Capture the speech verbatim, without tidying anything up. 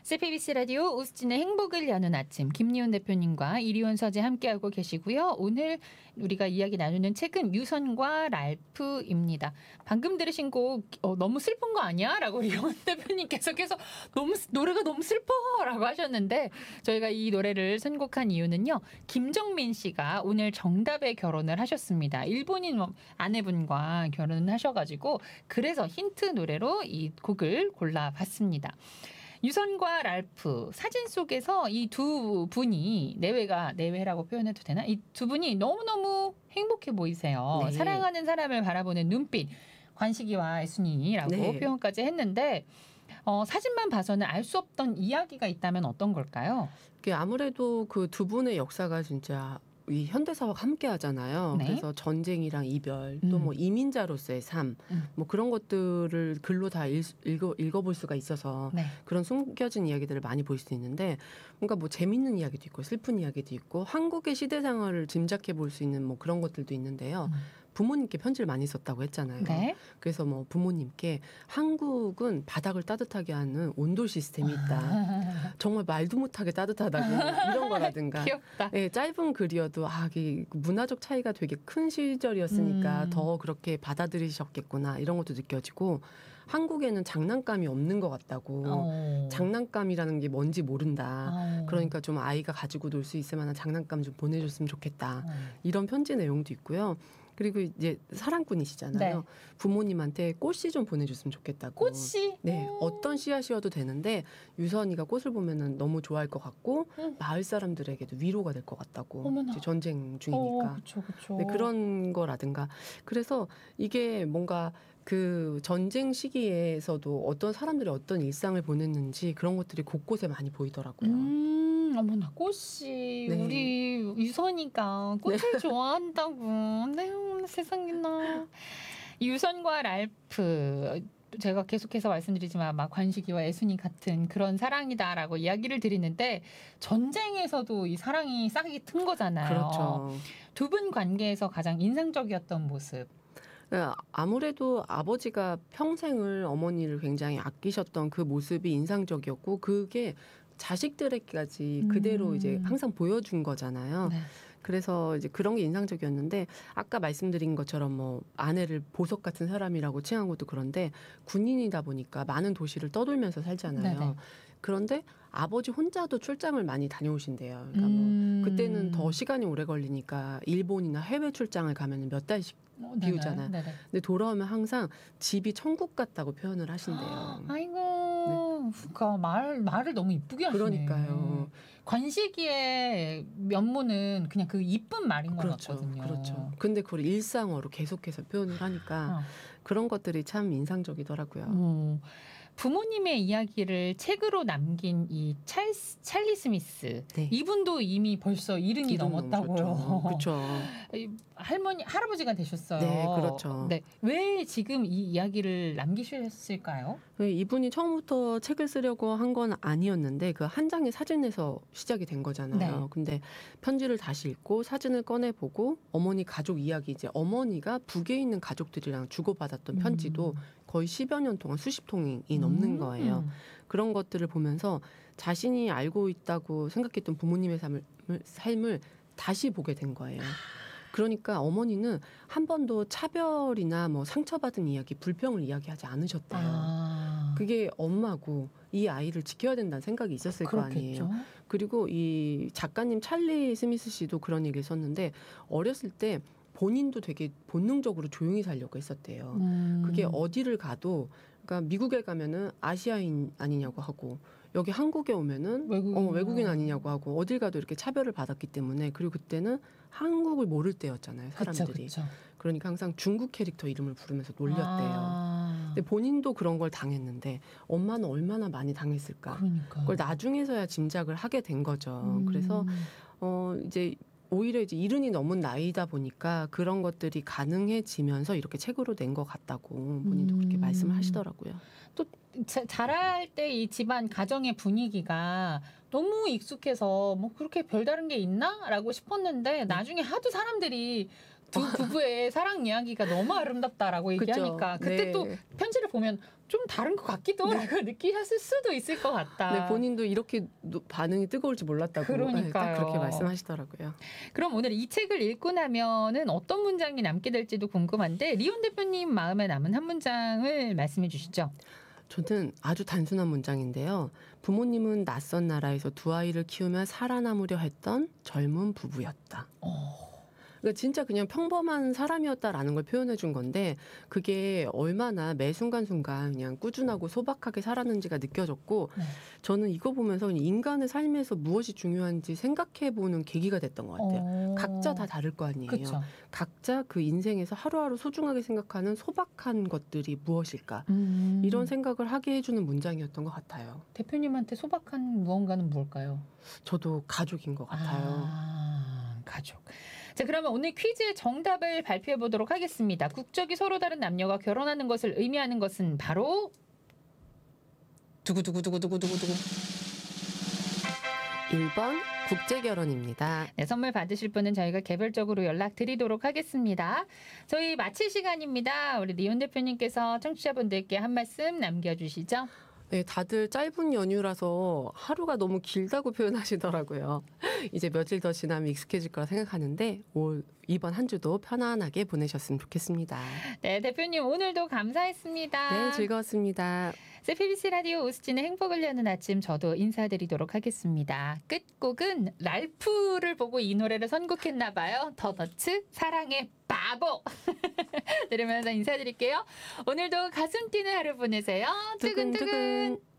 제이피비씨 라디오 오수진의 행복을 여는 아침, 김리훈 대표님과 이리온 서재 함께하고 계시고요. 오늘 우리가 이야기 나누는 책은 유선과 랄프입니다. 방금 들으신 곡 어, 너무 슬픈 거 아니야? 라고 리훈 대표님께서 계속 너무 노래가 너무 슬퍼 라고 하셨는데, 저희가 이 노래를 선곡한 이유는요, 김정민 씨가 오늘 정답에 결혼을 하셨습니다. 일본인 아내분과 결혼을 하셔가지고 그래서 힌트 노래로 이 곡을 골라봤습니다. 유선과 랄프, 사진 속에서 이 두 분이, 내외가 내외라고 표현해도 되나? 이 두 분이 너무너무 행복해 보이세요. 네. 사랑하는 사람을 바라보는 눈빛, 관식이와 애순이라고 네. 표현까지 했는데, 어, 사진만 봐서는 알 수 없던 이야기가 있다면 어떤 걸까요? 그게 아무래도 그 두 분의 역사가 진짜 이 현대사와 함께 하잖아요. 네. 그래서 전쟁이랑 이별, 음. 또 뭐 이민자로서의 삶, 음. 뭐 그런 것들을 글로 다 읽, 읽어, 읽어볼 수가 있어서 네. 그런 숨겨진 이야기들을 많이 볼 수 있는데, 뭔가 뭐 재밌는 이야기도 있고 슬픈 이야기도 있고 한국의 시대 생활을 짐작해 볼 수 있는 뭐 그런 것들도 있는데요. 음. 부모님께 편지를 많이 썼다고 했잖아요. 네. 그래서 뭐 부모님께 한국은 바닥을 따뜻하게 하는 온돌 시스템이 있다. 정말 말도 못하게 따뜻하다고 이런 거라든가. 귀엽다. 네, 짧은 글이어도 아, 이 문화적 차이가 되게 큰 시절이었으니까 음. 더 그렇게 받아들이셨겠구나 이런 것도 느껴지고, 한국에는 장난감이 없는 것 같다고. 어. 장난감이라는 게 뭔지 모른다. 어. 그러니까 좀 아이가 가지고 놀 수 있을 만한 장난감 좀 보내줬으면 좋겠다. 어. 이런 편지 내용도 있고요. 그리고 이제 사랑꾼이시잖아요. 네. 부모님한테 꽃씨 좀 보내줬으면 좋겠다고. 꽃이? 네, 음. 어떤 씨앗이어도 되는데 유선이가 꽃을 보면은 너무 좋아할 것 같고 음. 마을 사람들에게도 위로가 될 것 같다고. 어머나. 이제 전쟁 어, 중이니까. 그쵸, 그쵸. 네, 그런 거라든가. 그래서 이게 뭔가 그 전쟁 시기에서도 어떤 사람들이 어떤 일상을 보냈는지 그런 것들이 곳곳에 많이 보이더라고요. 음, 어머나, 꽃이, 네. 우리 유선이가 꽃을 좋아한다고. 네, 세상에나. 유선과 랄프. 제가 계속해서 말씀드리지만 막 관식이와 애순이 같은 그런 사랑이다라고 이야기를 드리는데, 전쟁에서도 이 사랑이 싹이 튼 거잖아요. 그렇죠. 두 분 관계에서 가장 인상적이었던 모습. 아무래도 아버지가 평생을 어머니를 굉장히 아끼셨던 그 모습이 인상적이었고, 그게 자식들에게까지 그대로 음. 이제 항상 보여준 거잖아요. 네. 그래서 이제 그런 게 인상적이었는데, 아까 말씀드린 것처럼 뭐 아내를 보석 같은 사람이라고 칭한 것도 그런데, 군인이다 보니까 많은 도시를 떠돌면서 살잖아요. 네네. 그런데 아버지 혼자도 출장을 많이 다녀오신대요. 그러니까 음. 뭐 그때는 더 시간이 오래 걸리니까 일본이나 해외 출장을 가면 몇 달씩 어, 비우잖아요. 네네. 근데 돌아오면 항상 집이 천국 같다고 표현을 하신대요. 아이고, 그러니까 말 말을 너무 이쁘게 하시네. 그러니까요. 관식이의 면모는 그냥 그 이쁜 말인 것 그렇죠, 같거든요. 그렇죠. 근데 그걸 일상어로 계속해서 표현을 하니까 어. 그런 것들이 참 인상적이더라고요. 음. 부모님의 이야기를 책으로 남긴 이 찰, 찰리 스미스. 네. 이분도 이미 벌써 이른이 이름 넘었다고요. 그렇죠. 할머니, 할아버지가 되셨어요. 네, 그렇죠. 네. 왜 지금 이 이야기를 남기셨을까요? 이분이 처음부터 책을 쓰려고 한 건 아니었는데, 그 한 장의 사진에서 시작이 된 거잖아요. 네. 근데 편지를 다시 읽고 사진을 꺼내보고 어머니 가족 이야기, 이제 어머니가 북에 있는 가족들이랑 주고받았던 편지도 음. 거의 십여 년 동안 수십 통이 넘는 음. 거예요. 그런 것들을 보면서 자신이 알고 있다고 생각했던 부모님의 삶을, 삶을 다시 보게 된 거예요. 그러니까 어머니는 한 번도 차별이나 뭐 상처받은 이야기, 불평을 이야기하지 않으셨대요. 아. 그게 엄마고 이 아이를 지켜야 된다는 생각이 있었을 그렇겠죠. 거 아니에요. 그리고 이 작가님 찰리 스미스 씨도 그런 얘기를 썼는데, 어렸을 때 본인도 되게 본능적으로 조용히 살려고 했었대요. 음. 그게 어디를 가도, 그러니까 미국에 가면은 아시아인 아니냐고 하고, 여기 한국에 오면은 외국인. 어, 외국인 아니냐고 하고, 어딜 가도 이렇게 차별을 받았기 때문에. 그리고 그때는 한국을 모를 때였잖아요, 사람들이. 그쵸, 그쵸. 그러니까 항상 중국 캐릭터 이름을 부르면서 놀렸대요. 아. 근데 본인도 그런 걸 당했는데 엄마는 얼마나 많이 당했을까. 그러니까. 그걸 나중에서야 짐작을 하게 된 거죠. 음. 그래서 어 이제 오히려 이제 이른이 넘은 나이다 보니까 그런 것들이 가능해지면서 이렇게 책으로 낸 것 같다고 본인도 그렇게 음. 말씀을 하시더라고요. 또 자, 자랄 때 이 집안 가정의 분위기가 너무 익숙해서 뭐 그렇게 별다른 게 있나? 라고 싶었는데, 나중에 하도 사람들이 두 부부의 사랑 이야기가 너무 아름답다라고 얘기하니까 그쵸? 그때 네. 또 편지를 보면 좀 다른 것 같기도 하고 느끼셨을 수도 있을 것 같다. 네, 본인도 이렇게 노- 반응이 뜨거울지 몰랐다고 네, 딱 그러니까요. 그렇게 말씀하시더라고요. 그럼 오늘 이 책을 읽고 나면은 어떤 문장이 남게 될지도 궁금한데 리온 대표님 마음에 남은 한 문장을 말씀해 주시죠. 저는 아주 단순한 문장인데요. 부모님은 낯선 나라에서 두 아이를 키우며 살아남으려 했던 젊은 부부였다. 어. 그러니까 진짜 그냥 평범한 사람이었다라는 걸 표현해 준 건데 그게 얼마나 매 순간순간 그냥 꾸준하고 소박하게 살았는지가 느껴졌고 네. 저는 이거 보면서 그냥 인간의 삶에서 무엇이 중요한지 생각해 보는 계기가 됐던 것 같아요. 어. 각자 다 다를 거 아니에요. 그쵸. 각자 그 인생에서 하루하루 소중하게 생각하는 소박한 것들이 무엇일까? 음. 이런 생각을 하게 해주는 문장이었던 것 같아요. 대표님한테 소박한 무언가는 뭘까요? 저도 가족인 것 같아요. 아, 가족. 자, 그러면 오늘 퀴즈의 정답을 발표해 보도록 하겠습니다. 국적이 서로 다른 남녀가 결혼하는 것을 의미하는 것은 바로 두구두구두구두구두구두구. 일 번 국제결혼입니다. 네, 선물 받으실 분은 저희가 개별적으로 연락드리도록 하겠습니다. 저희 마칠 시간입니다. 우리 리온 대표님께서 청취자분들께 한 말씀 남겨주시죠. 네, 다들 짧은 연휴라서 하루가 너무 길다고 표현하시더라고요. 이제 며칠 더 지나면 익숙해질 거라 생각하는데 올 이번 한 주도 편안하게 보내셨으면 좋겠습니다. 네, 대표님 오늘도 감사했습니다. 네, 즐거웠습니다. 피비씨 라디오 오수진의 행복을 여는 아침 저도 인사드리도록 하겠습니다. 끝곡은 랄프를 보고 이 노래를 선곡했나 봐요. 더너츠 사랑의 바보 들으면서 인사드릴게요. 오늘도 가슴 뛰는 하루 보내세요. 두근두근. 두근두근.